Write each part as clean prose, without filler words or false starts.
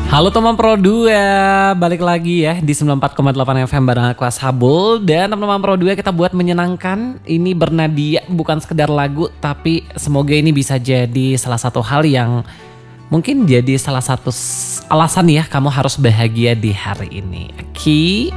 Halo teman Pro 2, balik lagi ya di 94,8 FM bareng aku Ashabul. Dan teman-teman Pro 2 kita buat menyenangkan. Ini bernadia bukan sekedar lagu, tapi semoga ini bisa jadi salah satu hal yang mungkin jadi salah satu alasan ya kamu harus bahagia di hari ini. Oke.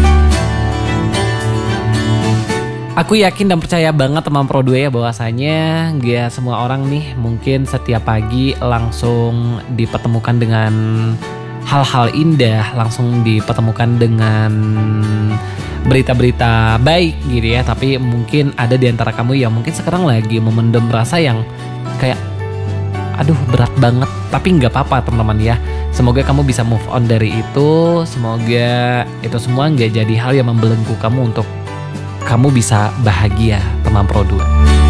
Aku yakin dan percaya banget teman Pro 2 ya bahwasanya gak semua orang nih mungkin setiap pagi langsung dipertemukan dengan hal-hal indah, langsung dipertemukan dengan berita-berita baik gitu ya. Tapi mungkin ada di antara kamu yang mungkin sekarang lagi memendam rasa yang kayak aduh berat banget. Tapi gak apa-apa teman-teman ya. Semoga kamu bisa move on dari itu. Semoga itu semua gak jadi hal yang membelenggu kamu untuk kamu bisa bahagia teman Pro 2.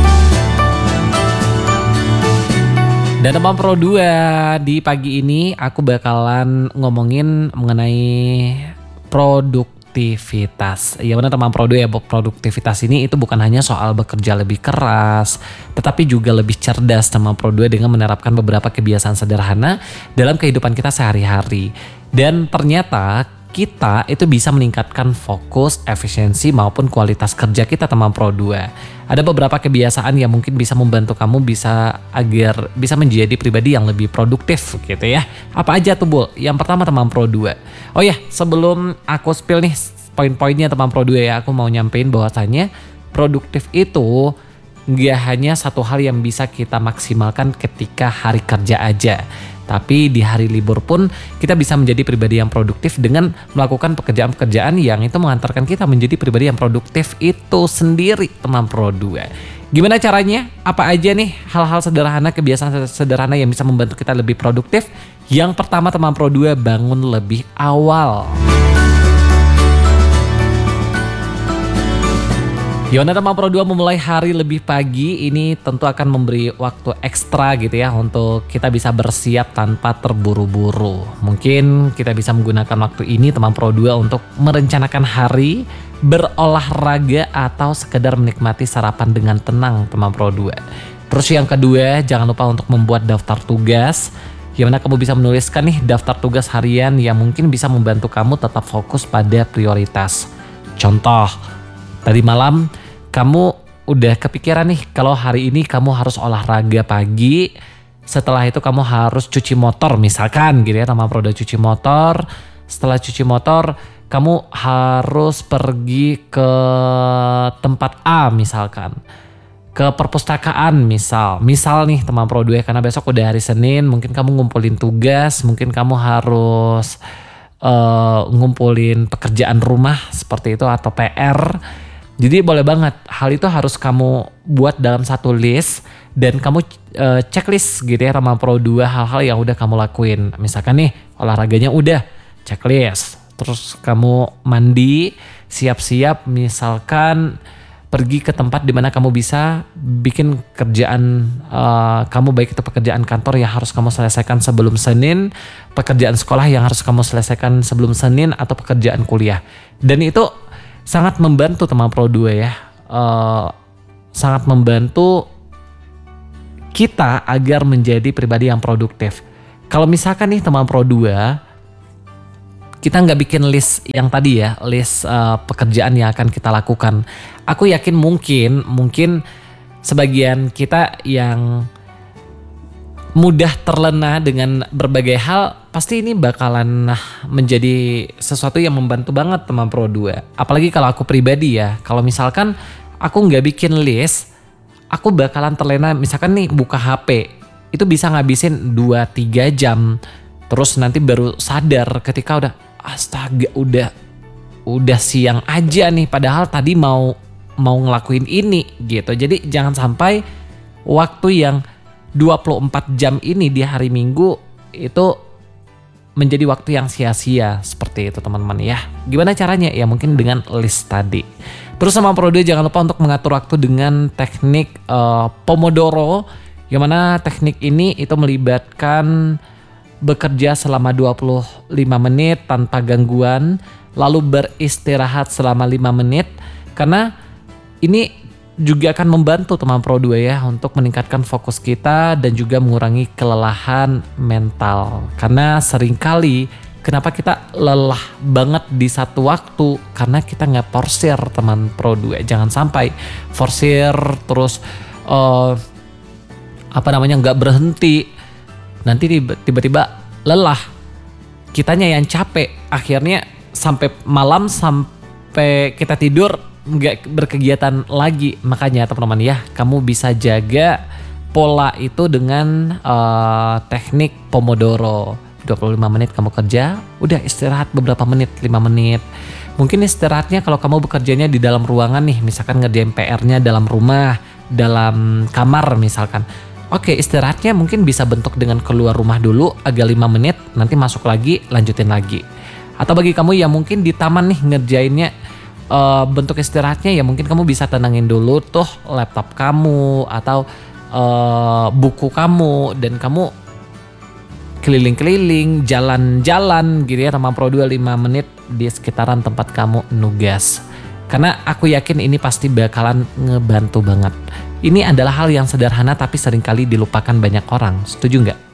Dan teman Pro 2 di pagi ini aku bakalan ngomongin mengenai produktivitas. Ya benar teman Pro 2 ya, produktivitas ini itu bukan hanya soal bekerja lebih keras, tetapi juga lebih cerdas teman Pro 2 dengan menerapkan beberapa kebiasaan sederhana dalam kehidupan kita sehari-hari. Dan ternyata kita itu bisa meningkatkan fokus, efisiensi maupun kualitas kerja kita teman Pro 2. Ada beberapa kebiasaan yang mungkin bisa membantu kamu agar bisa menjadi pribadi yang lebih produktif gitu ya. Apa aja tuh Bul? Yang pertama teman Pro 2. Oh ya, sebelum aku spill nih poin-poinnya teman Pro 2 ya, aku mau nyampein bahwasanya produktif itu gak hanya satu hal yang bisa kita maksimalkan ketika hari kerja aja. Tapi di hari libur pun kita bisa menjadi pribadi yang produktif dengan melakukan pekerjaan-pekerjaan yang itu mengantarkan kita menjadi pribadi yang produktif itu sendiri teman Pro 2. Gimana caranya? Apa aja nih hal-hal sederhana, kebiasaan sederhana yang bisa membantu kita lebih produktif? Yang pertama teman Pro 2, bangun lebih awal. Gimana teman Pro 2 memulai hari lebih pagi, ini tentu akan memberi waktu ekstra gitu ya untuk kita bisa bersiap tanpa terburu-buru. Mungkin kita bisa menggunakan waktu ini teman Pro 2 untuk merencanakan hari, berolahraga atau sekedar menikmati sarapan dengan tenang teman Pro 2. Terus yang kedua, jangan lupa untuk membuat daftar tugas. Gimana kamu bisa menuliskan nih daftar tugas harian yang mungkin bisa membantu kamu tetap fokus pada prioritas. Contoh, tadi malam kamu udah kepikiran nih kalau hari ini kamu harus olahraga pagi. Setelah itu kamu harus cuci motor misalkan gitu ya teman Pro 2, cuci motor. Setelah cuci motor kamu harus pergi ke tempat A misalkan. Ke perpustakaan misal nih teman Pro 2 karena besok udah hari Senin, mungkin kamu ngumpulin tugas, mungkin kamu harus ngumpulin pekerjaan rumah seperti itu atau PR. Jadi boleh banget hal itu harus kamu buat dalam satu list dan kamu checklist gitu ya teman Pro 2 hal-hal yang udah kamu lakuin. Misalkan nih olahraganya udah checklist, terus kamu mandi, siap-siap misalkan pergi ke tempat dimana kamu bisa bikin kerjaan kamu, baik itu pekerjaan kantor yang harus kamu selesaikan sebelum Senin, pekerjaan sekolah yang harus kamu selesaikan sebelum Senin, atau pekerjaan kuliah. Dan itu sangat membantu teman Pro 2 ya, sangat membantu kita agar menjadi pribadi yang produktif. Kalau misalkan nih teman Pro 2, kita nggak bikin list yang tadi ya, list pekerjaan yang akan kita lakukan. Aku yakin mungkin sebagian kita yang mudah terlena dengan berbagai hal, pasti ini bakalan menjadi sesuatu yang membantu banget teman Pro 2. Apalagi kalau aku pribadi ya, kalau misalkan aku nggak bikin list, aku bakalan terlena. Misalkan nih buka HP, itu bisa ngabisin 2-3 jam. Terus nanti baru sadar ketika udah astaga udah siang aja nih, padahal tadi mau ngelakuin ini gitu. Jadi jangan sampai waktu yang 24 jam ini di hari Minggu itu menjadi waktu yang sia-sia seperti itu teman-teman ya. Gimana caranya? Ya mungkin dengan list tadi. Terus sama Pro 2 jangan lupa untuk mengatur waktu dengan teknik Pomodoro. Yang mana teknik ini itu melibatkan bekerja selama 25 menit tanpa gangguan, lalu beristirahat selama 5 menit. Karena ini juga akan membantu teman Pro 2 ya untuk meningkatkan fokus kita dan juga mengurangi kelelahan mental. Karena seringkali kenapa kita lelah banget di satu waktu, karena kita nggak porsir teman Pro 2. Jangan sampai forsir terus nggak berhenti, nanti tiba-tiba lelah, kitanya yang capek, akhirnya sampai malam, sampai kita tidur nggak berkegiatan lagi. Makanya teman-teman ya, kamu bisa jaga pola itu dengan teknik Pomodoro. 25 menit kamu kerja, udah istirahat beberapa menit, 5 menit. Mungkin istirahatnya kalau kamu bekerjanya di dalam ruangan nih, misalkan ngerjain PR-nya dalam rumah, dalam kamar misalkan. Oke, istirahatnya mungkin bisa bentuk dengan keluar rumah dulu agak 5 menit, nanti masuk lagi, lanjutin lagi. Atau bagi kamu yang mungkin di taman nih ngerjainnya, bentuk istirahatnya ya mungkin kamu bisa tenangin dulu tuh laptop kamu atau buku kamu, dan kamu keliling-keliling, jalan-jalan gitu ya teman Pro 2 5 menit di sekitaran tempat kamu nugas. Karena aku yakin ini pasti bakalan ngebantu banget. Ini adalah hal yang sederhana tapi seringkali dilupakan banyak orang. Setuju nggak?